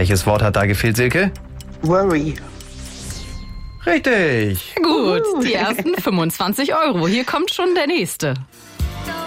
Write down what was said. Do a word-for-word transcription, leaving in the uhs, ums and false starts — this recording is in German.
Welches Wort hat da gefehlt, Silke? Worry. Richtig. Gut, die ersten fünfundzwanzig Euro. Hier kommt schon der nächste.